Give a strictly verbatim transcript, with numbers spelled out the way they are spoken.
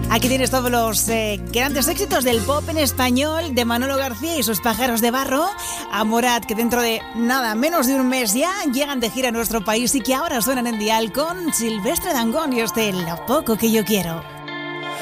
Aquí tienes todos los eh, grandes éxitos del pop en español de Manolo García y sus Pájaros de Barro, a Morat, que dentro de nada, menos de un mes ya llegan de gira a nuestro país y que ahora suenan en dial con Silvestre Dangond y este Lo poco que yo quiero.